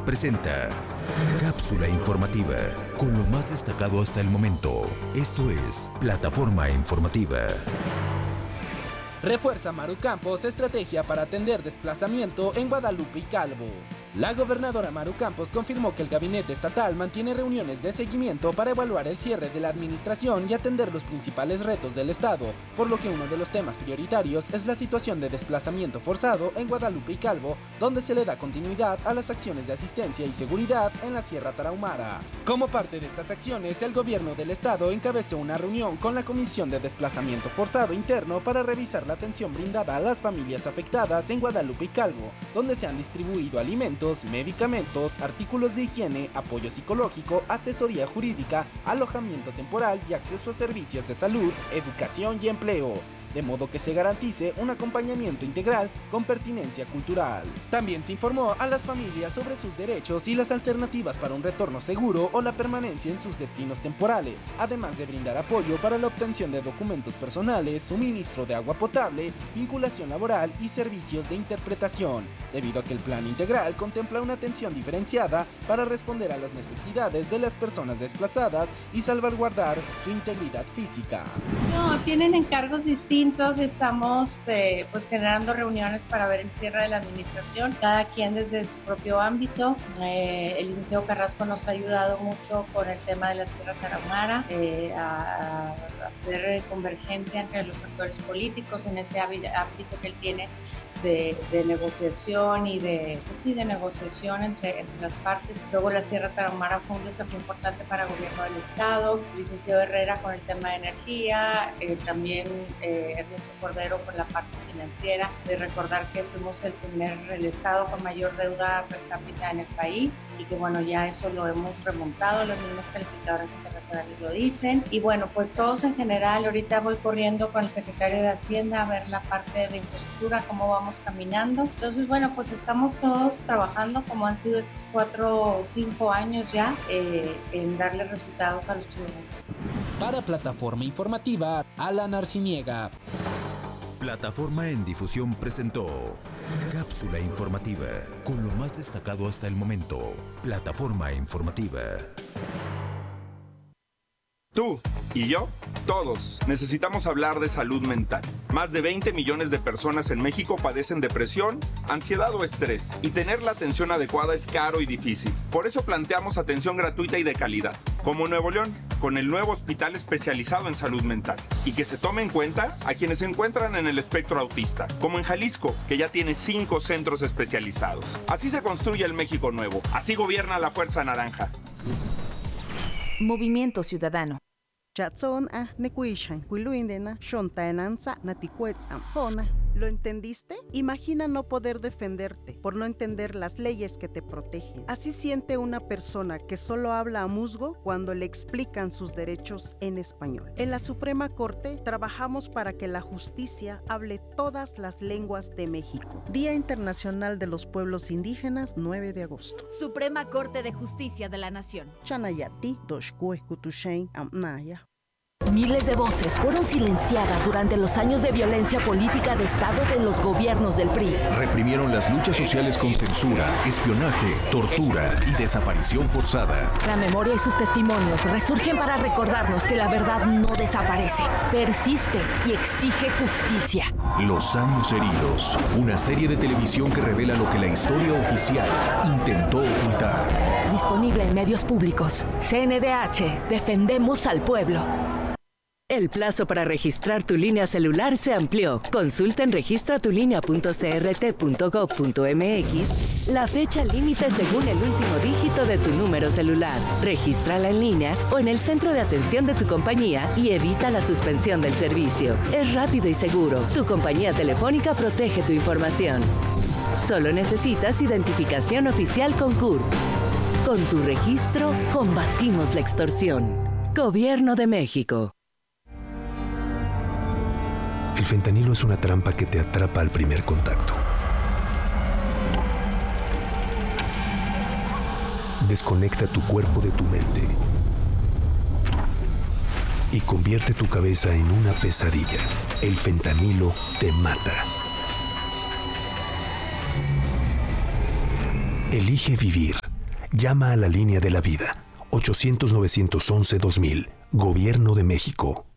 presenta Cápsula informativa, con lo más destacado hasta el momento. Esto es Plataforma Informativa. Refuerza Maru Campos estrategia para atender desplazamiento en Guadalupe y Calvo. La gobernadora Maru Campos confirmó que el gabinete estatal mantiene reuniones de seguimiento para evaluar el cierre de la administración y atender los principales retos del estado, por lo que uno de los temas prioritarios es la situación de desplazamiento forzado en Guadalupe y Calvo, donde se le da continuidad a las acciones de asistencia y seguridad en la Sierra Tarahumara. Como parte de estas acciones, el gobierno del estado encabezó una reunión con la Comisión de Desplazamiento Forzado Interno para revisar la atención brindada a las familias afectadas en Guadalupe y Calvo, donde se han distribuido alimentos, medicamentos, artículos de higiene, apoyo psicológico, asesoría jurídica, alojamiento temporal y acceso a servicios de salud, educación y empleo, de modo que se garantice un acompañamiento integral con pertinencia cultural. También se informó a las familias sobre sus derechos y las alternativas para un retorno seguro o la permanencia en sus destinos temporales, además de brindar apoyo para la obtención de documentos personales, suministro de agua potable, vinculación laboral y servicios de interpretación, debido a que el plan integral contempla una atención diferenciada para responder a las necesidades de las personas desplazadas y salvaguardar su integridad física. No, tienen encargos distintos. Estamos pues generando reuniones para ver el cierre de la administración, cada quien desde su propio ámbito. El licenciado Carrasco nos ha ayudado mucho con el tema de la Sierra Tarahumara, a hacer convergencia entre los actores políticos en ese ámbito que él tiene de negociación y de negociación entre las partes. Luego la Sierra Tarahumara fue un desafío importante para el gobierno del estado, el licenciado Herrera con el tema de energía, también Ernesto Cordero con la parte financiera, de recordar que fuimos el estado con mayor deuda per cápita en el país y que bueno, ya eso lo hemos remontado, las mismas calificadoras internacionales lo dicen, y bueno, pues todos en general. Ahorita voy corriendo con el secretario de Hacienda a ver la parte de infraestructura, cómo vamos caminando. Entonces bueno, pues estamos todos trabajando como han sido estos 4 o 5 años ya en darle resultados a los chilenos. Para Plataforma Informativa, Alan Arciniega. Plataforma en Difusión presentó Cápsula informativa, con lo más destacado hasta el momento. Plataforma Informativa. Tú y yo, todos, necesitamos hablar de salud mental. Más de 20 millones de personas en México padecen depresión, ansiedad o estrés, y tener la atención adecuada es caro y difícil. Por eso planteamos atención gratuita y de calidad, como Nuevo León, con el nuevo hospital especializado en salud mental, y que se tome en cuenta a quienes se encuentran en el espectro autista, como en Jalisco, que ya tiene 5 centros especializados. Así se construye el México nuevo, así gobierna la Fuerza Naranja. Movimiento Ciudadano. ¿Lo entendiste? Imagina no poder defenderte por no entender las leyes que te protegen. Así siente una persona que solo habla a musgo cuando le explican sus derechos en español. En la Suprema Corte trabajamos para que la justicia hable todas las lenguas de México. Día Internacional de los Pueblos Indígenas, 9 de agosto. Suprema Corte de Justicia de la Nación. Chanayati, Doshkue, Kutushain, Amnaya. Miles de voces fueron silenciadas durante los años de violencia política de Estado de los gobiernos del PRI. Reprimieron las luchas sociales con censura, espionaje, tortura y desaparición forzada. La memoria y sus testimonios resurgen para recordarnos que la verdad no desaparece, persiste y exige justicia. Los años heridos, una serie de televisión que revela lo que la historia oficial intentó ocultar. Disponible en medios públicos. CNDH, defendemos al pueblo. El plazo para registrar tu línea celular se amplió. Consulta en registratulinea.crt.gov.mx la fecha límite según el último dígito de tu número celular. Regístrala en línea o en el centro de atención de tu compañía y evita la suspensión del servicio. Es rápido y seguro. Tu compañía telefónica protege tu información. Solo necesitas identificación oficial con CURP. Con tu registro, combatimos la extorsión. Gobierno de México. El fentanilo es una trampa que te atrapa al primer contacto. Desconecta tu cuerpo de tu mente y convierte tu cabeza en una pesadilla. El fentanilo te mata. Elige vivir. Llama a la línea de la vida, 800-911-2000, Gobierno de México.